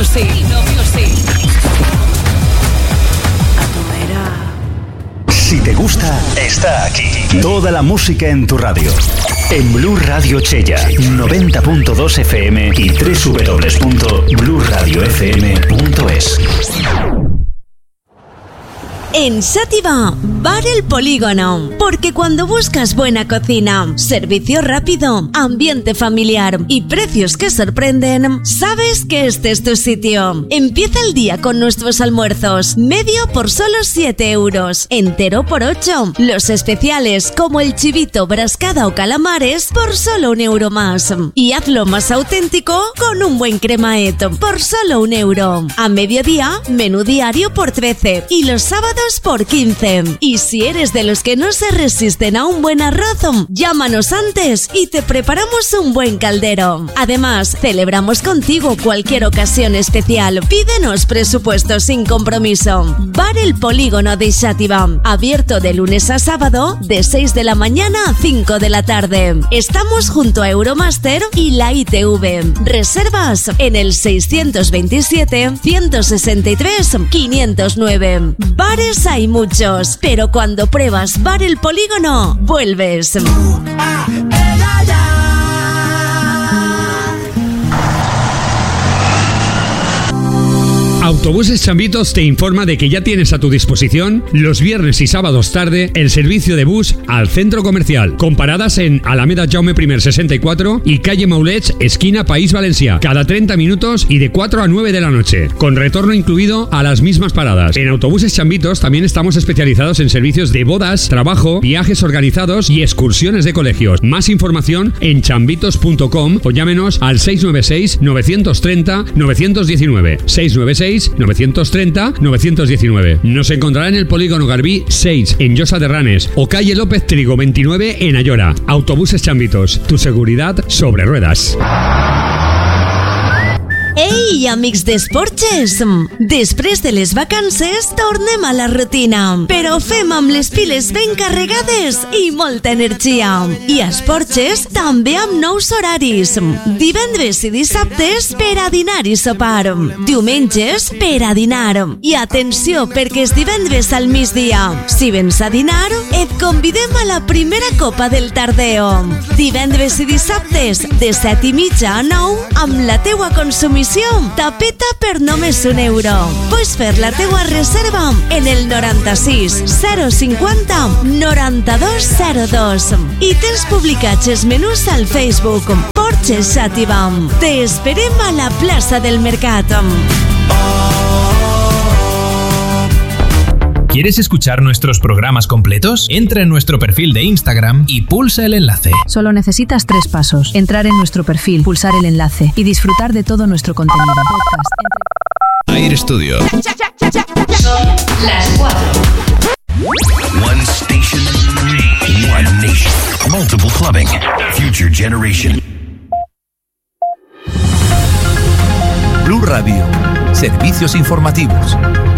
Music. Si te gusta, está aquí. Toda la música en tu radio. En Blu Radio Chella, 90.2 FM y www.bluradiofm.es. En Sativa, Bar El Polígono, porque cuando buscas buena cocina, servicio rápido, ambiente familiar y precios que sorprenden, sabes que este es tu sitio. Empieza el día con nuestros almuerzos, medio por solo 7 euros, entero por 8, los especiales como el chivito, brascada o calamares por solo 1 euro más. Y hazlo más auténtico con un buen cremaet por solo 1 euro. A mediodía, menú diario por 13 y los sábados por 15. Y si eres de los que no se resisten a un buen arroz, llámanos antes y te preparamos un buen caldero. Además, celebramos contigo cualquier ocasión especial. Pídenos presupuesto sin compromiso. Bar El Polígono de Xàtiva, abierto de lunes a sábado de 6 de la mañana a 5 de la tarde. Estamos junto a Euromaster y la ITV. Reservas en el 627 163 509. Bares hay muchos, pero cuando pruebas Bar El Polígono, vuelves. Autobuses Chambitos te informa de que ya tienes a tu disposición los viernes y sábados tarde el servicio de bus al centro comercial, con paradas en Alameda Jaume I 64 y calle Maulets, esquina País Valencià, cada 30 minutos y de 4 a 9 de la noche, con retorno incluido a las mismas paradas. En Autobuses Chambitos también estamos especializados en servicios de bodas, trabajo, viajes organizados y excursiones de colegios. Más información en chambitos.com o llámenos al 696 930 919 696 930 919. Nos encontrará en el Polígono Garbí 6 en Llosa de Ranes o calle López Trigo 29 en Ayora. Autobuses Chambitos, tu seguridad sobre ruedas. Ei, amics d'Esportges! Després de les vacances, tornem a la rutina, però fem amb les piles ben carregades i molta energia. I a Esportges també amb nous horaris. Divendres i dissabtes per a dinar i sopar. Diumenges per a dinar. I atenció, perquè és divendres al migdia. Si vens a dinar, et convidem a la primera copa del Tardeo. Divendres i dissabtes, de 7:30 a 9, amb la teua consumició tapeta per només 1 euro. Pots fer la teua reserva en el 96 050 92 02 i tens publicats els menús al Facebook Porches Xàtiva. Te esperem a la plaça del Mercat. ¿Quieres escuchar nuestros programas completos? Entra en nuestro perfil de Instagram y pulsa el enlace. Solo necesitas 3 pasos. Entrar en nuestro perfil, pulsar el enlace y disfrutar de todo nuestro contenido. Podcast. Air Studio. Las 4. One station, one nation. Multiple clubbing. Future generation. Blu Radio. Servicios informativos.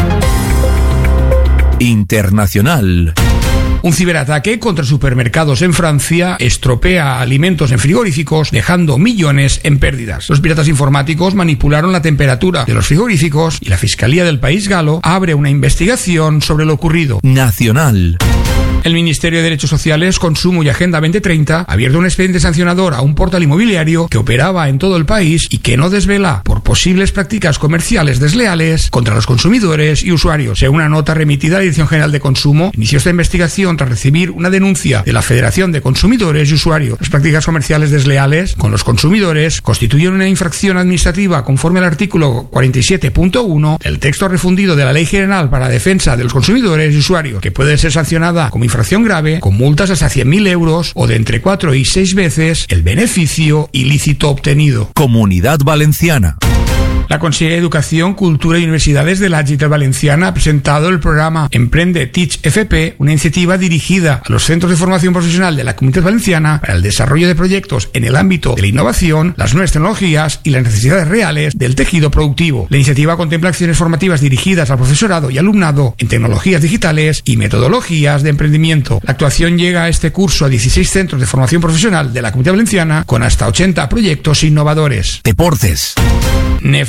Internacional. Un ciberataque contra supermercados en Francia estropea alimentos en frigoríficos, dejando millones en pérdidas. Los piratas informáticos manipularon la temperatura de los frigoríficos y la Fiscalía del país galo abre una investigación sobre lo ocurrido. Nacional. El Ministerio de Derechos Sociales, Consumo y Agenda 2030 ha abierto un expediente sancionador a un portal inmobiliario que operaba en todo el país y que no desvela por posibles prácticas comerciales desleales contra los consumidores y usuarios. Según una nota remitida a la Dirección General de Consumo, inició esta investigación tras recibir una denuncia de la Federación de Consumidores y Usuarios. Las prácticas comerciales desleales con los consumidores constituyen una infracción administrativa conforme al artículo 47.1 del texto refundido de la Ley General para la Defensa de los Consumidores y Usuarios, que puede ser sancionada como infracción grave con multas hasta 100.000 euros o de entre 4 y 6 veces el beneficio ilícito obtenido. Comunidad Valenciana. La Consellería de Educación, Cultura y Universidades de la Generalitat Valenciana ha presentado el programa Emprende Teach FP, una iniciativa dirigida a los centros de formación profesional de la Comunidad Valenciana para el desarrollo de proyectos en el ámbito de la innovación, las nuevas tecnologías y las necesidades reales del tejido productivo. La iniciativa contempla acciones formativas dirigidas al profesorado y alumnado en tecnologías digitales y metodologías de emprendimiento. La actuación llega a este curso a 16 centros de formación profesional de la Comunidad Valenciana con hasta 80 proyectos innovadores. Deportes. Netflix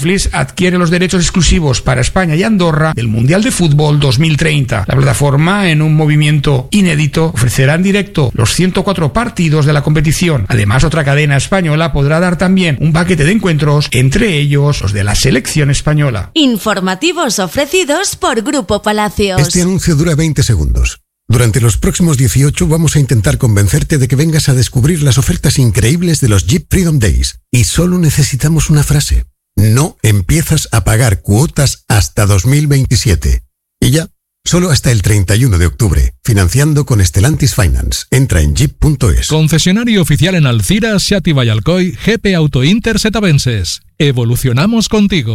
Netflix adquiere los derechos exclusivos para España y Andorra del Mundial de Fútbol 2030. La plataforma, en un movimiento inédito, ofrecerá en directo los 104 partidos de la competición. Además, otra cadena española podrá dar también un paquete de encuentros, entre ellos los de la selección española. Informativos ofrecidos por Grupo Palacios. Este anuncio dura 20 segundos. Durante los próximos 18 vamos a intentar convencerte de que vengas a descubrir las ofertas increíbles de los Jeep Freedom Days. Y solo necesitamos una frase. No empiezas a pagar cuotas hasta 2027. Y ya, solo hasta el 31 de octubre. Financiando con Stellantis Finance. Entra en jeep.es. Concesionario oficial en Alcira, Seat y Vallalcoy, GP Auto Inter Setavenses. Evolucionamos contigo.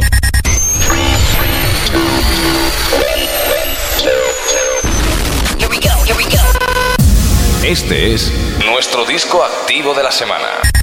Este es nuestro disco activo de la semana.